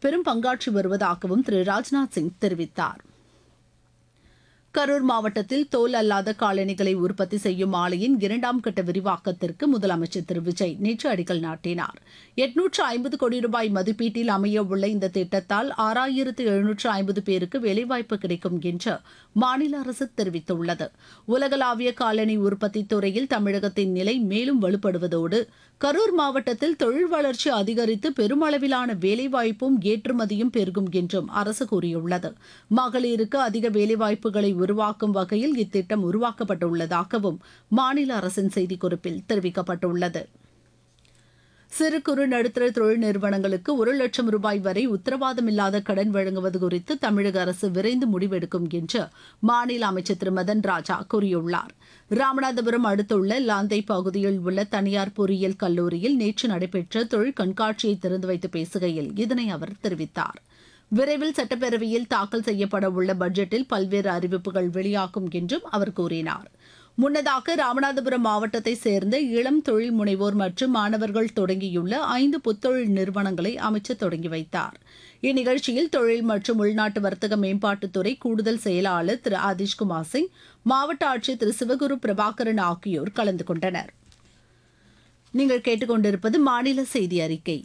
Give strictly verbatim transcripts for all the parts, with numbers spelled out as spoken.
பெரும் பங்காற்றி வருவதாகவும் திரு ராஜ்நாத் சிங் தெரிவித்தார். கரூர் மாவட்டத்தில் தோல் அல்லாத காலணிகளை உற்பத்தி செய்யும் ஆலையின் இரண்டாம் கட்ட விரிவாக்கத்திற்கு முதலமைச்சர் திரு விஜய் நேற்று அடிக்கல் நாட்டினார். எட்நூற்று ஐம்பது கோடி ரூபாய் மதிப்பீட்டில் அமைய உள்ள இந்த திட்டத்தால் ஆறாயிரத்து எழுநூற்று ஐம்பது பேருக்கு வேலைவாய்ப்பு கிடைக்கும் என்று மாநில அரசு தெரிவித்துள்ளது. உலகளாவிய காலணி உற்பத்தி துறையில் தமிழகத்தின் நிலை மேலும் வலுப்படுவதோடு கரூர் மாவட்டத்தில் தொழில் வளர்ச்சி அதிகரித்து பெருமளவிலான வேலைவாய்ப்பும் ஏற்றுமதியும் பெருகும் என்றும் அரசு கூறியுள்ளது. மகளிருக்கு அதிக வேலைவாய்ப்புகளை உருவாக்கும் வகையில் இத்திட்டம் உருவாக்கப்பட்டுள்ளதாகவும் மாநில அரசின் செய்திக்குறிப்பில் தெரிவிக்கப்பட்டுள்ளது. சிறு குறு நடுத்தர தொழில் நிறுவனங்களுக்கு ஒரு லட்சம் ரூபாய் வரை உத்தரவாதமில்லாத கடன் வழங்குவது குறித்து தமிழக அரசு விரைந்து முடிவெடுக்கும் என்று மாநில அமைச்சர் திரு மதன் ராஜா கூறியுள்ளார். ராமநாதபுரம் அடுத்துள்ள லாந்தை பகுதியில் உள்ள தனியார் பொறியியல் கல்லூரியில் நேற்று நடைபெற்ற தொழில் கண்காட்சியை திறந்து வைத்து பேசுகையில் இதனை அவர் தெரிவித்தார். விரைவில் சட்டப்பேரவையில் தாக்கல் செய்யப்பட உள்ள பட்ஜெட்டில் பல்வேறு அறிவிப்புகள் வெளியாகும் என்றும் அவர் கூறினார். முன்னதாக ராமநாதபுரம் மாவட்டத்தை சேர்ந்த இளம் தொழில் முனைவோர் மற்றும் மாணவர்கள் தொடங்கியுள்ள ஐந்து புத்தொழில் நிறுவனங்களை அமைச்சர் தொடங்கி வைத்தார். இந்நிகழ்ச்சியில் தொழில் மற்றும் உள்நாட்டு வர்த்தக மேம்பாட்டுத்துறை கூடுதல் செயலாளர் திரு ஆதிஷ்குமார் சிங், மாவட்ட ஆட்சியர் திரு சிவகுரு பிரபாகரன் ஆகியோர் கலந்து கொண்டனர். நீங்கள் கேட்டுக்கொண்டிருப்பது மாநில செய்தி அறிக்கை.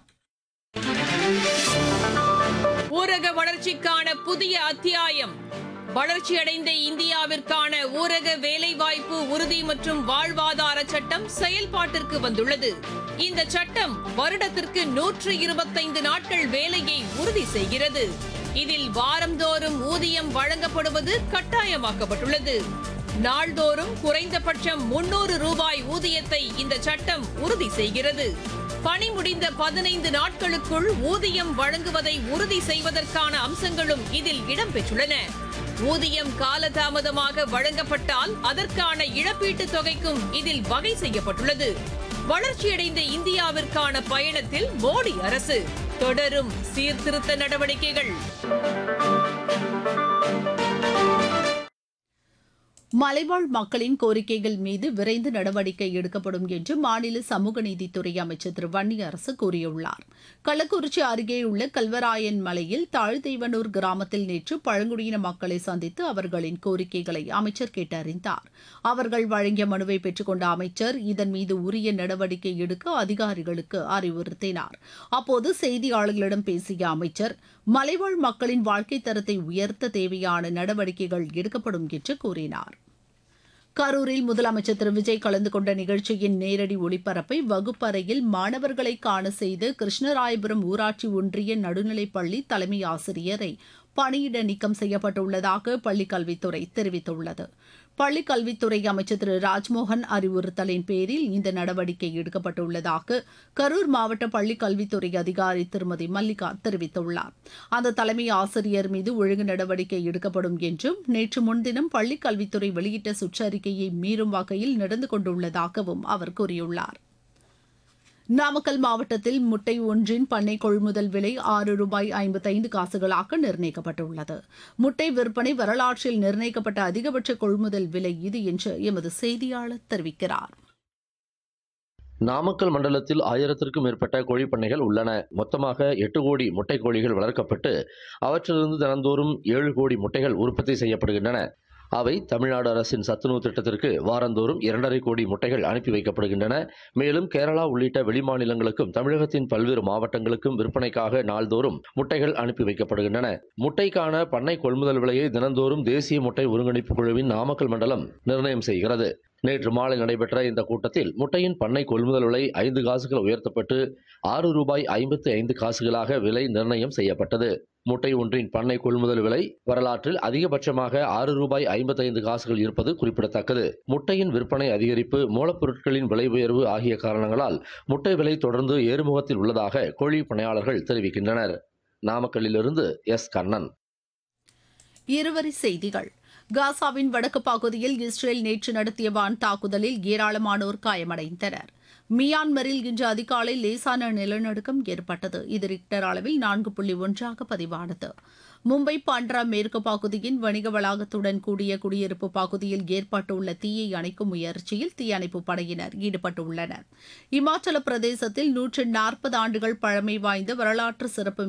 ஊரக வளர்ச்சிக்கான புதிய அத்தியாயம். வளர்ச்சியடைந்த இந்தியாவிற்கான ஊரக வேலைவாய்ப்பு உறுதி மற்றும் வாழ்வாதார சட்டம் செயல்பாட்டிற்கு வந்துள்ளது. இந்த சட்டம் வருடத்திற்கு நூற்று இருபத்தைந்து நாட்கள் வேலையை உறுதி செய்கிறது. இதில் வாரந்தோறும் ஊதியம் வழங்கப்படுவது கட்டாயமாக்கப்பட்டுள்ளது. நாள்தோறும் குறைந்தபட்சம் முன்னூறு ரூபாய் ஊதியத்தை இந்த சட்டம் உறுதி செய்கிறது. பணி முடிந்த பதினைந்து நாட்களுக்குள் ஊதியம் வழங்குவதை உறுதி செய்வதற்கான அம்சங்களும் இதில் இடம்பெற்றுள்ளன. ஊதியம் காலதாமதமாக வழங்கப்பட்டால் அதற்கான இழப்பீட்டுத் தொகைக்கும் இதில் வகை செய்யப்பட்டுள்ளது. வளர்ச்சியடைந்த இந்தியாவிற்கான பயணத்தில் மோடி அரசு தொடரும் சீர்திருத்த நடவடிக்கைகள். மலைவாழ் மக்களின் கோரிக்கைகள் மீது விரைந்து நடவடிக்கை எடுக்கப்படும் என்று மாநில சமூக நீதித்துறை அமைச்சர் திரு வன்னியரசு கூறியுள்ளார். கள்ளக்குறிச்சி அருகே உள்ள கல்வராயன் மலையில் தாழ்தெய்வனூர் கிராமத்தில் நேற்று பழங்குடியின மக்களை சந்தித்து அவர்களின் கோரிக்கைகளை அமைச்சர் கேட்டறிந்தார். அவர்கள் வழங்கிய மனுவை பெற்றுக்கொண்ட அமைச்சர் இதன் மீது உரிய நடவடிக்கை எடுக்க அதிகாரிகளுக்கு அறிவுறுத்தினார். அப்போது செய்தியாளர்களிடம் பேசிய அமைச்சர், மலைவாழ் மக்களின் வாழ்க்கை தரத்தை உயர்த்த தேவையான நடவடிக்கைகள் எடுக்கப்படும் என்று கூறினார். கரூரில் முதலமைச்சர் திரு விஜய் கலந்து கொண்ட நிகழ்ச்சியின் நேரடி ஒளிபரப்பை வகுப்பறையில் மாணவர்களை காண செய்த கிருஷ்ணராயபுரம் ஊராட்சி ஒன்றிய நடுநிலைப்பள்ளி தலைமை ஆசிரியரை பணியிட நீக்கம் செய்யப்பட்டுள்ளதாக பள்ளிக் கல்வித்துறை தெரிவித்துள்ளது. பள்ளிக் கல்வித்துறை அமைச்சர் திரு ராஜ்மோகன் அறிவுறுத்தலின் பேரில் இந்த நடவடிக்கை எடுக்கப்பட்டுள்ளதாக கரூர் மாவட்ட பள்ளிக் கல்வித்துறை அதிகாரி திருமதி மல்லிகா தெரிவித்துள்ளார். அந்த தலைமை ஆசிரியர் மீது ஒழுங்கு நடவடிக்கை எடுக்கப்படும் என்றும் நேற்று முன்தினம் பள்ளிக் கல்வித்துறை வெளியிட்ட சுற்றறிக்கையை மீறும் வகையில் நடந்து கொண்டுள்ளதாகவும் அவர் கூறியுள்ளார். நாமக்கல் மாவட்டத்தில் முட்டை ஒன்றின் பண்ணை கொள்முதல் விலை ஆறு ரூபாய் ஐம்பத்தைந்து காசுகளாக நிர்ணயிக்கப்பட்டுள்ளது. முட்டை விற்பனை வரலாற்றில் நிர்ணயிக்கப்பட்ட அதிகபட்ச கொள்முதல் விலை இது என்று எமது செய்தியாளர் தெரிவிக்கிறார். நாமக்கல் மண்டலத்தில் ஆயிரத்திற்கும் மேற்பட்ட கோழிப்பண்ணைகள் உள்ளன. மொத்தமாக எட்டு கோடி முட்டை கோழிகள் வளர்க்கப்பட்டு அவற்றிலிருந்து தினந்தோறும் ஏழு கோடி முட்டைகள் உற்பத்தி செய்யப்படுகின்றன. அவை தமிழ்நாடு அரசின் சத்துணவு திட்டத்திற்கு வாரந்தோறும் இரண்டரை கோடி முட்டைகள் அனுப்பி வைக்கப்படுகின்றன. மேலும் கேரளா உள்ளிட்ட வெளிமாநிலங்களுக்கும் தமிழகத்தின் பல்வேறு மாவட்டங்களுக்கும் விற்பனைக்காக நாள்தோறும் முட்டைகள் அனுப்பி வைக்கப்படுகின்றன. முட்டைக்கான பண்ணை கொள்முதல் விலையை தினந்தோறும் தேசிய முட்டை ஒருங்கிணைப்பு குழுவின் நாமக்கல் மண்டலம் நிர்ணயம் செய்கிறது. நேற்று மாலை நடைபெற்ற இந்த கூட்டத்தில் முட்டையின் பண்ணை கொள்முதல் விலை ஐந்து காசுகள் உயர்த்தப்பட்டு ஆறு ரூபாய் ஐம்பத்தி ஐந்து காசுகளாக விலை நிர்ணயம் செய்யப்பட்டது. முட்டை ஒன்றின் பண்ணை கொள்முதல் விலை வரலாற்றில் அதிகபட்சமாக ஆறு ரூபாய் ஐம்பத்தி ஐந்து காசுகள் இருப்பது குறிப்பிடத்தக்கது. முட்டையின் விற்பனை அதிகரிப்பு, மூலப்பொருட்களின் விலை உயர்வு ஆகிய காரணங்களால் முட்டை விலை தொடர்ந்து ஏறுமுகத்தில் உள்ளதாக கோழி பண்ணையாளர்கள் தெரிவிக்கின்றனர். நாமக்கல்லிலிருந்து எஸ் கண்ணன். இருவரி செய்திகள். காசாவின் வடக்கு பகுதியில் இஸ்ரேல் நேற்று நடத்திய வான் தாக்குதலில் ஏராளமானோர் காயமடைந்தனர். மியான்மரில் இன்று அதிகாலை லேசான நிலநடுக்கம் ஏற்பட்டது. இது ரிக்டர் அளவில் நான்கு புள்ளி ஒன்றாக பதிவானது. மும்பை பாண்ட்ரா மேற்கு பகுதியின் வணிக வளாகத்துடன் கூடிய குடியிருப்பு பகுதியில் ஏற்பட்டுள்ள தீயை அணைக்கும் முயற்சியில் தீயணைப்பு படையினர் ஈடுபட்டுள்ளனர். இமாச்சல பிரதேசத்தில் நூற்று நாற்பது ஆண்டுகள் பழமை வாய்ந்த வரலாற்று சிறப்பு